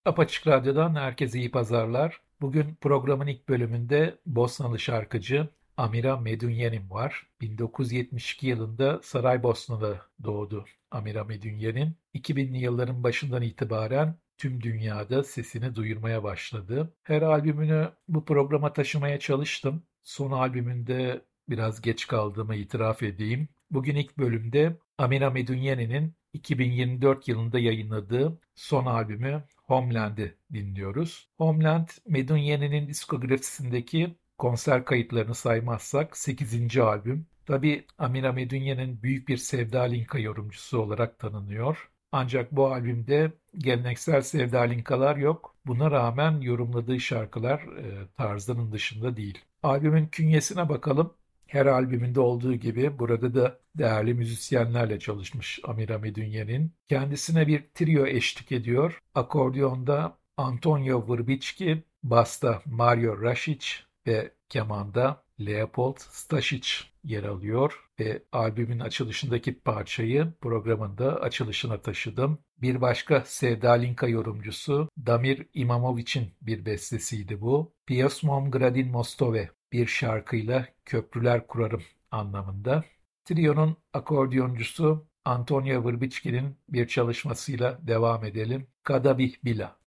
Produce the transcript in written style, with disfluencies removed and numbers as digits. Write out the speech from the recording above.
Apaçık Radyo'dan herkese iyi pazarlar. Bugün programın ilk bölümünde Bosnalı şarkıcı Amira Medunjanin var. 1972 yılında Saraybosna'da doğdu Amira Medunjanin. 2000'li yılların başından itibaren tüm dünyada sesini duyurmaya başladı. Her albümünü bu programa taşımaya çalıştım. Son albümünde biraz geç kaldığımı itiraf edeyim. Bugün ilk bölümde Amira Medunjanin'in 2024 yılında yayınladığı son albümü Homeland'i dinliyoruz. Homeland, Medunjanin'in diskografisindeki konser kayıtlarını saymazsak 8. albüm. Tabii Amira Medunjanin büyük bir Sevda Linka yorumcusu olarak tanınıyor. Ancak bu albümde geleneksel Sevda Linkalar yok. Buna rağmen yorumladığı şarkılar tarzının dışında değil. Albümün künyesine bakalım. Her albümünde olduğu gibi burada da değerli müzisyenlerle çalışmış Amira Medunjanin. Kendisine bir trio eşlik ediyor. Akordiyonda Antonio Vrbicki, basta Mario Rasic ve kemanda Leopold Stasic yer alıyor ve albümün açılışındaki parçayı programın da açılışına taşıdım. Bir başka Sevda Linka yorumcusu Damir İmamovic'in bir bestesiydi bu. Pjesmom Gradin Mostove bir şarkıyla köprüler kurarım anlamında. Trio'nun akordiyoncusu Antonio Vrbicki'nin bir çalışmasıyla devam edelim. Kada bih bila.